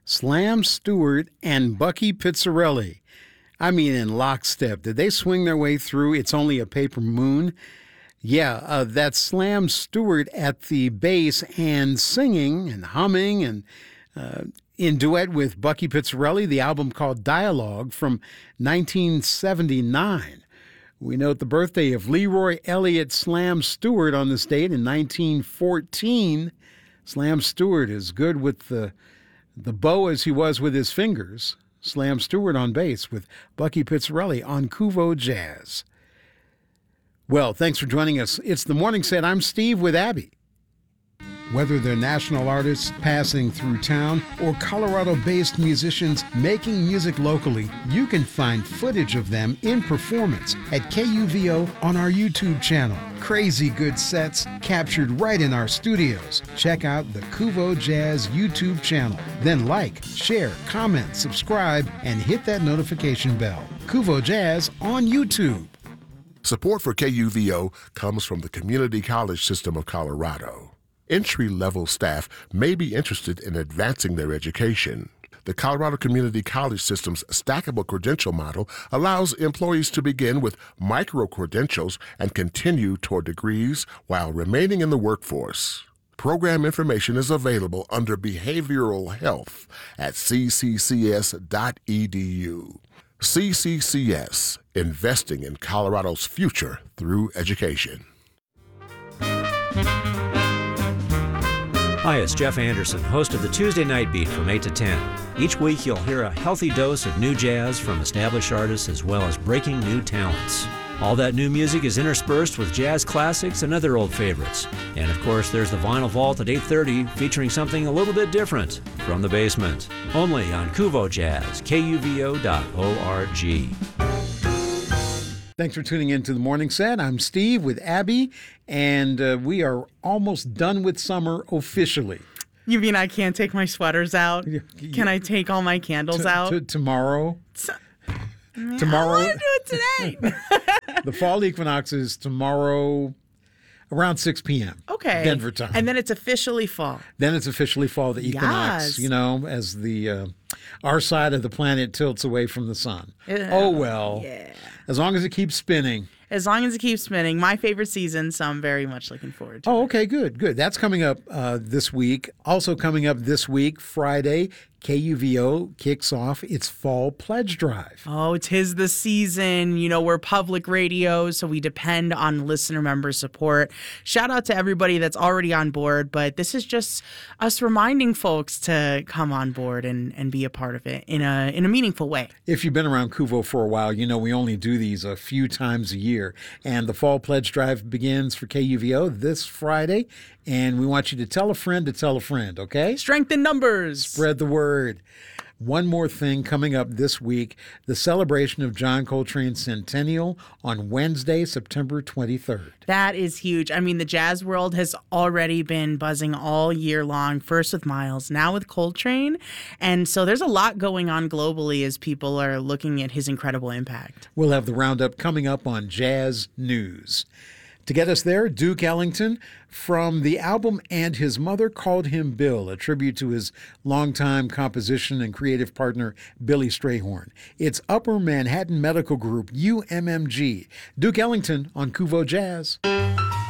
Slam Stewart and Bucky Pizzarelli. I mean, in lockstep. Did they swing their way through It's Only a Paper Moon? Yeah, that's Slam Stewart at the bass and singing and humming and in duet with Bucky Pizzarelli, the album called Dialogue from 1979. We note the birthday of Leroy Elliott Slam Stewart on this date in 1914. Slam Stewart is good with the bow as he was with his fingers. Slam Stewart on bass with Bucky Pizzarelli on Kuvo Jazz. Well, thanks for joining us. It's The Morning Set. I'm Steve with Abby. Whether they're national artists passing through town or Colorado-based musicians making music locally, you can find footage of them in performance at KUVO on our YouTube channel. Crazy good sets captured right in our studios. Check out the Kuvo Jazz YouTube channel. Then like, share, comment, subscribe, and hit that notification bell. Kuvo Jazz on YouTube. Support for KUVO comes from the Community College System of Colorado. Entry-level staff may be interested in advancing their education. The Colorado Community College System's stackable credential model allows employees to begin with micro-credentials and continue toward degrees while remaining in the workforce. Program information is available under Behavioral Health at cccs.edu. CCCS, investing in Colorado's future through education. Hi, it's Jeff Anderson, host of the Tuesday Night Beat from 8 to 10. Each week you'll hear a healthy dose of new jazz from established artists as well as breaking new talents. All that new music is interspersed with jazz classics and other old favorites. And of course, there's the Vinyl Vault at 8:30 featuring something a little bit different from the basement. Only on Kuvo Jazz, kuvo.org. Thanks for tuning in to The Morning Set. I'm Steve with Abby, and we are almost done with summer officially. You mean I can't take my sweaters out? Can I take all my candles out? Tomorrow? Tomorrow? I want to do it today. The fall equinox is tomorrow around 6 p.m. Okay. Denver time. And then it's officially fall. Then it's officially fall, the equinox, Yes. you know, as the our side of the planet tilts away from the sun. Oh, well. Yeah. As long as it keeps spinning. As long as it keeps spinning. My favorite season, so I'm very much looking forward to it. Oh, okay, good. That's coming up this week. Also coming up this week, Friday, KUVO kicks off its Fall Pledge Drive. Oh, 'tis the season. You know, we're public radio, so we depend on listener member support. Shout out to everybody that's already on board, but this is just us reminding folks to come on board and be a part of it in a meaningful way. If you've been around Kuvo for a while, you know we only do these a few times a year. And the Fall Pledge Drive begins for KUVO this Friday. And we want you to tell a friend, okay? Strength in numbers. Spread the word. One more thing coming up this week, the celebration of John Coltrane's centennial on Wednesday, September 23rd. That is huge. I mean, the jazz world has already been buzzing all year long, first with Miles, now with Coltrane. And so there's a lot going on globally as people are looking at his incredible impact. We'll have the roundup coming up on Jazz News. To get us there, Duke Ellington from the album And His Mother Called Him Bill, a tribute to his longtime composition and creative partner, Billy Strayhorn. It's Upper Manhattan Medical Group, UMMG. Duke Ellington on Kuvo Jazz.